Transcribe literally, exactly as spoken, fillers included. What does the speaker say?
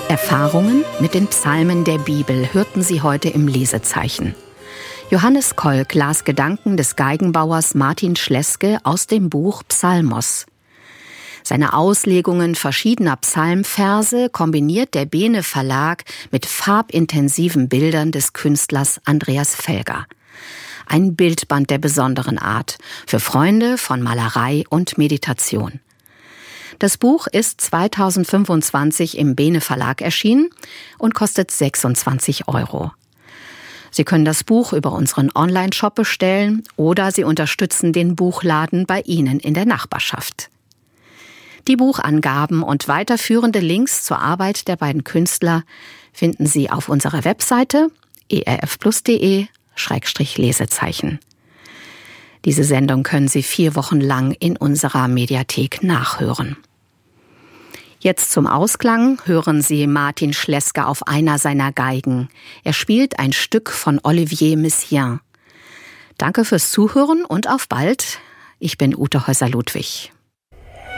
Erfahrungen mit den Psalmen der Bibel hörten Sie heute im Lesezeichen. Johannes Kolk las Gedanken des Geigenbauers Martin Schleske aus dem Buch Psalmos. Seine Auslegungen verschiedener Psalmverse kombiniert der Bene Verlag mit farbintensiven Bildern des Künstlers Andreas Felger. Ein Bildband der besonderen Art, für Freunde von Malerei und Meditation. Das Buch ist zweitausendfünfundzwanzig im Bene Verlag erschienen und kostet sechsundzwanzig Euro. Sie können das Buch über unseren Online-Shop bestellen oder Sie unterstützen den Buchladen bei Ihnen in der Nachbarschaft. Die Buchangaben und weiterführende Links zur Arbeit der beiden Künstler finden Sie auf unserer Webseite e r f plus punkt d e Schrägstrich Lesezeichen. Diese Sendung können Sie vier Wochen lang in unserer Mediathek nachhören. Jetzt zum Ausklang hören Sie Martin Schleske auf einer seiner Geigen. Er spielt ein Stück von Olivier Messiaen. Danke fürs Zuhören und auf bald. Ich bin Ute Häuser-Ludwig.